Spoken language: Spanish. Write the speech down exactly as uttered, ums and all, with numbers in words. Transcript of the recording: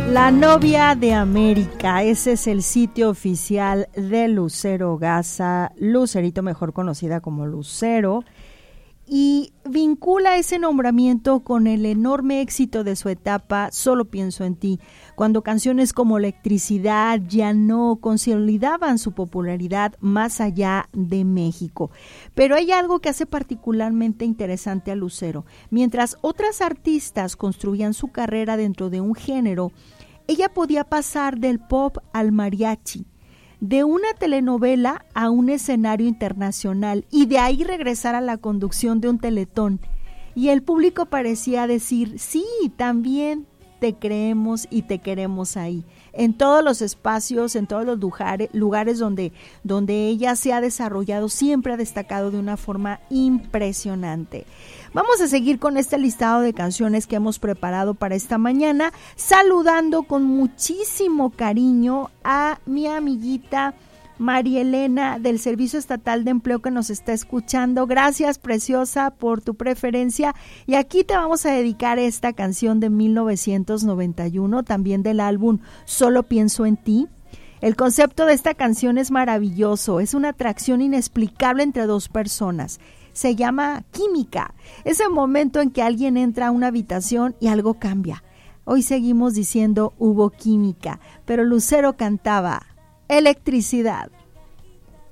La novia de América, ese es el sitio oficial de Lucero Garza, Lucerito, mejor conocida como Lucero, y vincula ese nombramiento con el enorme éxito de su etapa Solo pienso en ti, cuando canciones como Electricidad ya no consolidaban su popularidad más allá de México. Pero hay algo que hace particularmente interesante a Lucero. Mientras otras artistas construían su carrera dentro de un género, ella podía pasar del pop al mariachi, de una telenovela a un escenario internacional y de ahí regresar a la conducción de un teletón. Y el público parecía decir, sí, también te creemos y te queremos ahí. En todos los espacios, en todos los lugares, lugares donde, donde ella se ha desarrollado, siempre ha destacado de una forma impresionante. Vamos a seguir con este listado de canciones que hemos preparado para esta mañana, saludando con muchísimo cariño a mi amiguita María Elena del Servicio Estatal de Empleo que nos está escuchando. Gracias, preciosa, por tu preferencia. Y aquí te vamos a dedicar esta canción de mil novecientos noventa y uno, también del álbum Solo pienso en ti. El concepto de esta canción es maravilloso, es una atracción inexplicable entre dos personas. Se llama química, ese momento en que alguien entra a una habitación y algo cambia. Hoy seguimos diciendo hubo química, pero Lucero cantaba Electricidad.